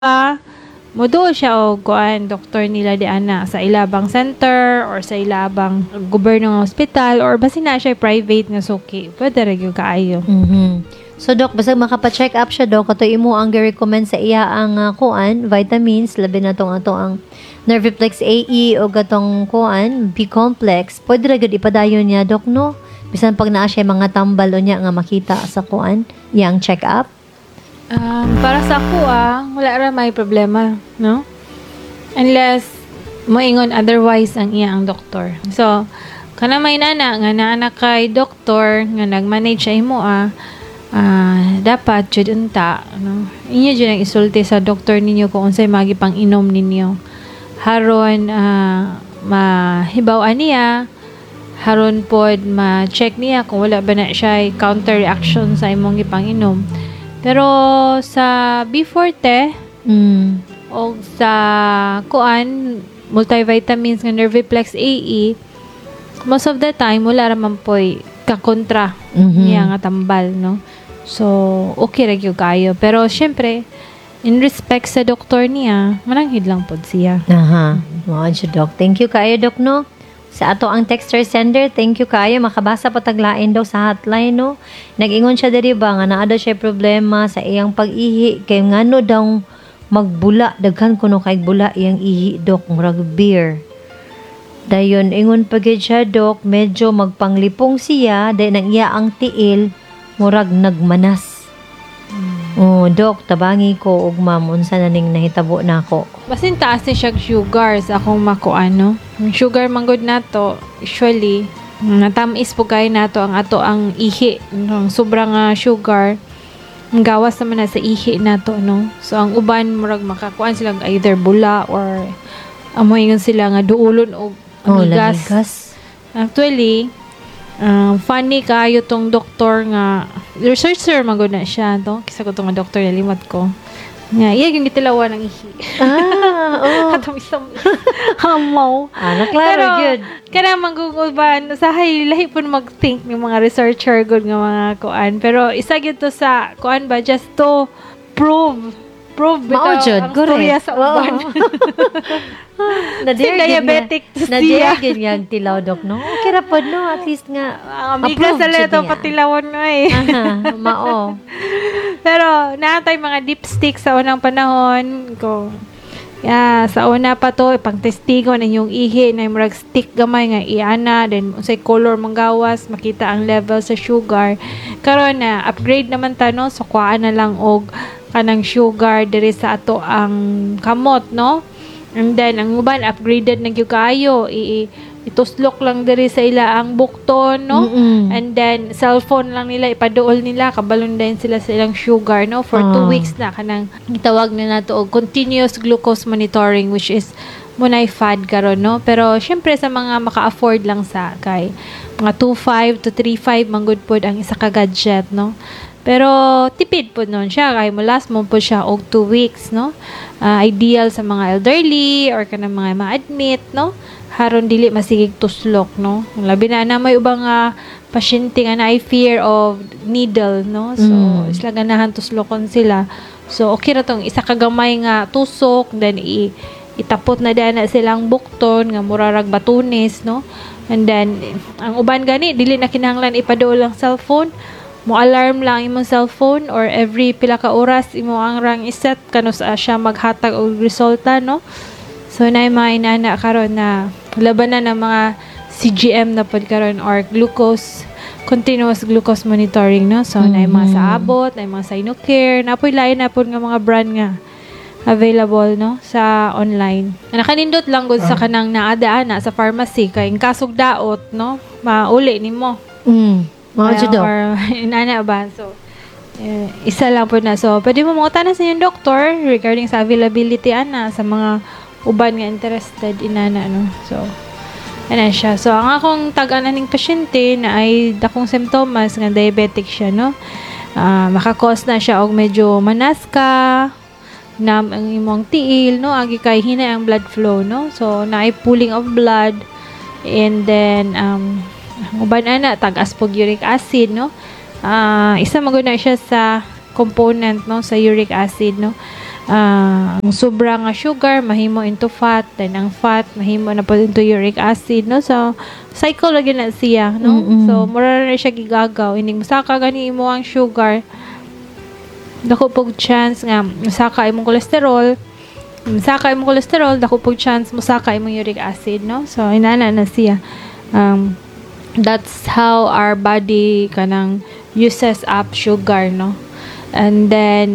Modo siya o kuan doktor nila di ana sa ilabang center or sa ilabang gobyernong hospital or basi na siya private nga suki. Pwede ra gyud kaayo. So, Dok, basta makapa-check up siya, Dok, kato imo ang gi-recommend sa iya ang kuan, vitamins, labi na tong ato ang Nerviplex AE o gatong kuan, B-complex. Pwede ra gyud ipadayon niya, Dok, no? Bisan pag naa siya mga tambal o niya nga makita sa kuan, yang check up. Para sa ako wala ra may problema, no? Unless moingon otherwise ang iya ang doktor. So, kana may nana nga naa kay doktor nga nag-manage sa imo dapat jud unta, no? Inyo jud ang isulti sa doktor ninyo kung unsay magipang inom ninyo. Haron mahibaw niya, haron pod ma-check niya kung wala ba na siya counter reaction sa imong gipang inom. Pero sa B-Forte o sa kuan multivitamins nga Nerviplex AE, most of the time wala raman po'y kakontra niya nga tambal, no? So, okay ra gyud kayo. Pero syempre, in respect sa doktor niya, mananghid lang pod siya. Mao siya, Dok. Thank you kayo, Dok, no? Sa ato ang texter sender, thank you kayo. Makabasa pa taglain daw sa hotline, no? Nag-ingon siya diri ba nga naa daw siya problema sa iyang pag-ihi kay ngano daw magbula, daghan kuno kay bula iyang ihi, Dok, murag beer. Dayon ingon pa gid siya, Dok, medyo magpanglipong siya dahil nang iya ang tiil murag nagmanas. Dok, tabangi ko ug ma'am unsa na ning nahitabo nako. Basin taas ni siya sugar sa akong makuano. Ang sugar manggod nato, usually natamis po kay nato ang ato ang ihi, no? Sobrang sugar ang gawas naman na sa ihi nato, no? So ang uban murag makakuan sila either bula or amoy sila nga duulon o amigas. Actually, funny kayo tong doktor nga researcher magod na siya to. Kisa ko tong doktor nalimot ko. Nga iya yung gitilawan ng ihi. Atong isang hamaw. Naklaro gyud. Kana manguguban sa lahi pud mag-think ng mga researcher good nga mga kuan. Pero isa gyud to sa kuan ba just to prove Mao jud, ang storya sa uban. Diabetic siya. Nadiyagin nga ang tilaw, Dok, no? Okay ra pod, no? At least nga, amiga sa leto patilawan mo mao. Pero naatay mga dipstick sa unang panahon ko. Sa una pa to, pang-testigo na yung ihi na yung murag stick gamay nga iana, then unsay color manggawas, makita ang level sa sugar. Karon na upgrade naman ta, no? So kuhaan na lang og kanang sugar diri sa ato ang kamot, no? And then ang uban upgraded na gyud kayo, ituslok lang diri sa ila ang bukton, no? And then cellphone lang nila ipaduol nila, kabalon din sila sa ilang sugar, no? For 2 weeks na kanang gitawag na nato og continuous glucose monitoring, which is munay fad karon, no? Pero syempre sa mga maka-afford lang sa kay mga 2.5 to 3.5 manggod pod ang isa ka gadget, no? Pero tipid po nun siya kay mo last mo po siya og 2 weeks, no? Ideal sa mga elderly or kanang mga ma-admit, no? Haron dili masigig tuslok, no? Labi na may ubang pasyente nga na fear of needle, no? So isla ganahan tuslokon sila. So okay ra tong isa ka gamay nga tusok, then itapot na dana silang bukton nga murarag batunis, no? And then ang uban gani dili na kinahanglan ipaduol ang cellphone, mo alarm lang imong cellphone or every pila ka oras imo ang rang iset kanos siya maghatag og resulta, no? So na mga inana karon na labanan ng mga CGM na pod karon or continuous glucose monitoring, no? So na mga sa Abot, na mga sa Sinocare, napoy lain na pod nga mga brand nga available, no, sa online. Nakanindot lang gud sa kanang naada sa pharmacy kay kasog daot, no, mauli nimo. Mao jud, Dok. Or inana ba? So isa lang po na. So pwede mo mangutana sa inyong doktor regarding sa availability sa mga uban nga interested inana, no. So ana siya. So ang akong tag-ana ning pasyente na ay dakong symptoms nga diabetic siya, no. Maka-cause na siya og medyo manas ka, nam ang imong tiil, no, agi kay hinay ang blood flow, no. So naay pooling of blood, and then uban ana tag-as pog uric acid, no. Isa maguna siya sa component, no, sa uric acid, no. ang sobra nga sugar mahimo into fat, then ang fat mahimo na po into uric acid, no? So cycle lagi na siya, no? So mura na siya gigagaw, ining musaka gani imo ang sugar, dako pog chance nga musaka imong cholesterol, dako pog chance musaka imong uric acid, no? So inana na siya. That's how our body kanang uses up sugar, no? And then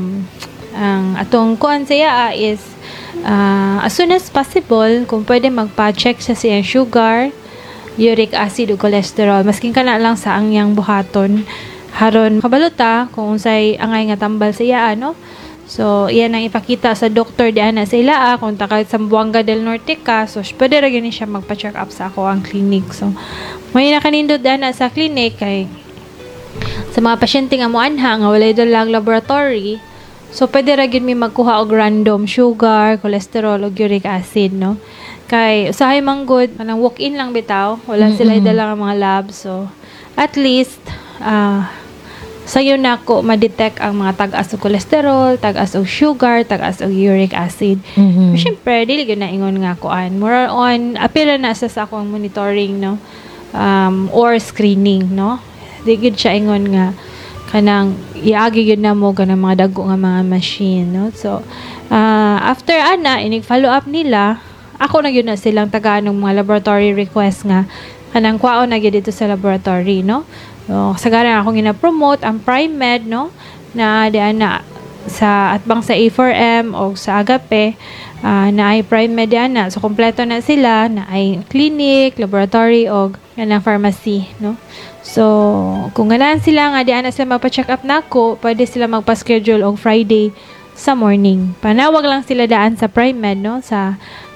ang atong kuan siya is as soon as possible kung pwede magpa-check sa siyang sugar, uric acid ug cholesterol, masking kana lang sa angyang buhaton haron kabaluta kung unsay angay nga tambal siya, no? So iyan ang ipakita sa doktor di ana sa ilaa kung takay sa Buanga del Norte ka, so pwede ra gyud siya magpa-check up sa ako ang clinic. So may nakanindot ana sa clinic kay sa mga pasyente nga moanha nga walay dalang laboratory, so pwede ra gyud mi magkuha og random sugar, cholesterol ug uric acid, no? Kay usahay man good kanang walk-in lang bitaw, wala sila dala nga mga lab, so at least sayo na ko ma-detect ang mga tag-as og cholesterol, tag-as og sugar, tag-as og uric acid. Siyempre dili gyud na ingon nga kuan, more on apila na sa akong monitoring, no? Or screening, no? Di gyud siya ingon nga kanang iagi gyud na mo kanang mga dago nga mga machine, no? So after ana inig follow up nila, ako na gyud na silang tagaan ng mga laboratory request nga kanang kwaon na gyud dito sa laboratory, no? So sagaran ako gina-promote ang PrimeMed, no? Na di ana sa atbang sa A4M o sa Agape, na ay PrimeMed ana, so kompleto na sila, na ay clinic, laboratory o kanang pharmacy, no? So kung ganahan sila nga di ana sila magpa-check up nako, pwede sila magpa-schedule og Friday sa morning. Panawag lang sila daan sa PrimeMed, no? Sa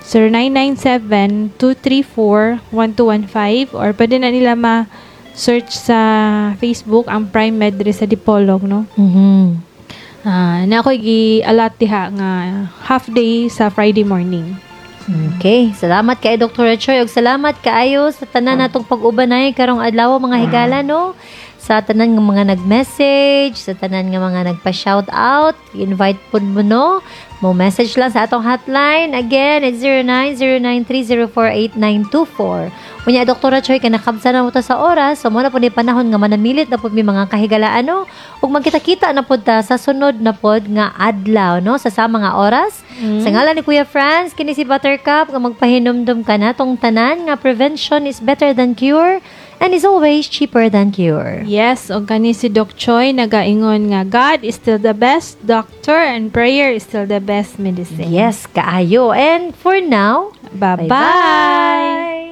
0997-234-1215 or pwede na nila ma-search sa Facebook ang PrimeMed diri sa Dipolog, no? Na ako'y gi-alat diha nga half day sa Friday morning. Okay, salamat kay Dr. Choy ug salamat kaayo sa tanan natong pag-ubanay karong adlaw mga higala, no? Sa tanan nga mga nag-message, sa tanan nga mga nagpa-shout out, invite pud mo, no? Mo message lang sa atong hotline. Again, it's 0909-304-8924. Unya, Dr. Choy, kanakabsa na mo ta sa oras, so muna po ni panahon nga manamilit na po may mga kahigalaan, no? Ug magkita-kita na po ta sa sunod na po nga adlaw, no? Sa mga oras. Sa ngalan ni Kuya Franz, kini si Buttercup, nga magpahinumdum ka na tong tanan nga prevention is better than cure and is always cheaper than cure. Yes, o kani si Doc Choi nagaingon nga God is still the best doctor and prayer is still the best medicine. Yes, kaayo. And for now, bye-bye!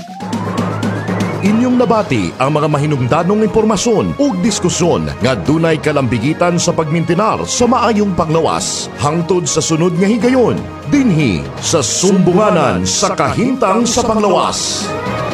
Inyong nabati ang mga mahinungdanong impormasyon ug diskusyon nga dunay kalambigitan sa pagmintinar sa maayong panglawas hangtod sa sunod nga higayon dinhi sa Sumbunganan sa Kahimtang sa Panglawas.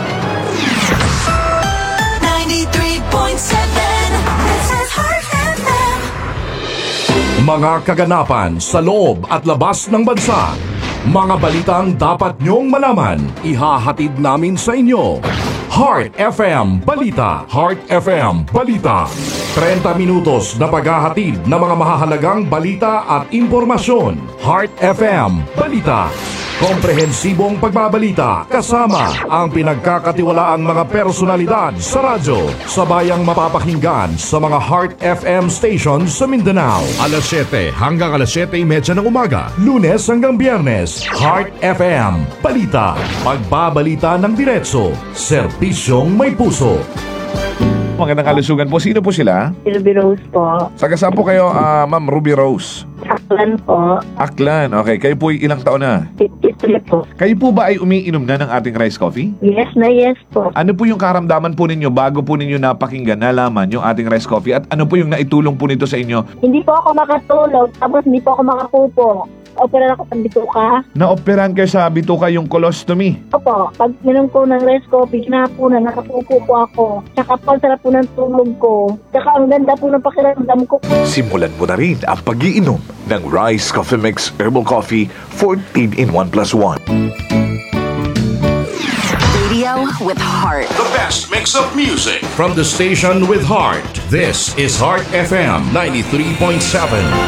93.7 This is Heart FM. Mga kaganapan sa loob at labas ng bansa. Mga balitang dapat nyong malaman, ihahatid namin sa inyo. Heart FM Balita. Heart FM Balita. 30 minutos na paghahatid ng mga mahahalagang balita at impormasyon. Heart FM Balita. Komprehensibong pagbabalita kasama ang pinagkakatiwalaang mga personalidad sa radyo. Sabayang mapapakinggan sa mga Heart FM stations sa Mindanao. Alas 7 hanggang alas 7:30 ng umaga. Lunes hanggang Biyernes. Heart FM Balita. Pagbabalita ng diretso. Serbisyong may puso. Magandang kalusugan po. Sino po sila? Ruby Rose po. Saga saan po kayo, Ma'am Ruby Rose? Aklan po. Aklan. Okay. Kayo po ilang taon na? 53 po. Kayo po ba ay umiinom na ng ating rice coffee? Yes na yes po. Ano po yung karamdaman po ninyo bago po ninyo napakinggan, nalaman yung ating rice coffee? At ano po yung naitulong po nito sa inyo? Hindi po ako makatulog, tapos hindi po ako makapupo. Opera ako sa bituka. Naoperahan kayo sa bituka yung colostomy. Opo, pag minom ko ng rice coffee, kinapunan, nakapupo po ako. Tsaka po, sarap po ng tulog ko. Tsaka ang ganda po ng pakiramdam ko. Simulan mo na rin ang pag-iinom ng Rice Coffee Mix Herbal Coffee 14 in 1 plus 1. Radio with heart. The best mix of music from the station with heart. This is Heart FM 93.7.